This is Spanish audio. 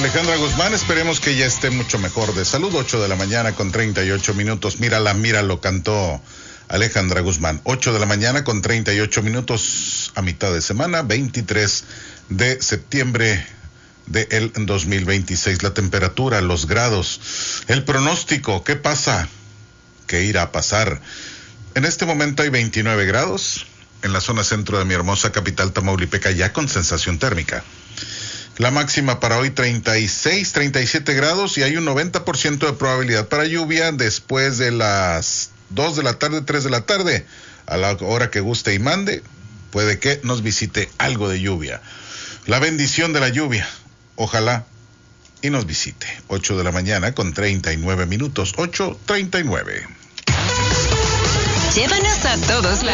Alejandra Guzmán, esperemos que ya esté mucho mejor de salud. 8 de la mañana con 38 minutos. Míralo, cantó Alejandra Guzmán. 8 de la mañana con 38 minutos a mitad de semana, 23 de septiembre del 2026. La temperatura, los grados, el pronóstico, ¿qué pasa? ¿Qué irá a pasar? En este momento hay 29 grados en la zona centro de mi hermosa capital Tamaulipeca, ya con sensación térmica. La máxima para hoy 36, 37 grados y hay un 90% de probabilidad para lluvia después de las 2 de la tarde, 3 de la tarde. A la hora que guste y mande, puede que nos visite algo de lluvia. La bendición de la lluvia, ojalá y nos visite. 8 de la mañana con 39 minutos, 8:39. Llévanos a todos lados.